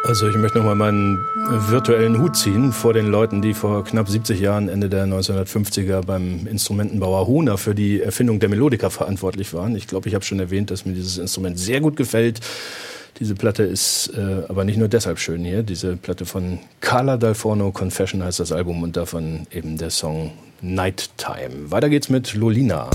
Also ich möchte noch mal meinen virtuellen Hut ziehen vor den Leuten, die vor knapp 70 Jahren, Ende der 1950er, beim Instrumentenbauer Hohner für die Erfindung der Melodica verantwortlich waren. Ich glaube, ich habe schon erwähnt, dass mir dieses Instrument sehr gut gefällt. Diese Platte ist aber nicht nur deshalb schön hier. Diese Platte von Carla Dal Forno, Confession heißt das Album, und davon eben der Song Nighttime. Weiter geht's mit Lolina.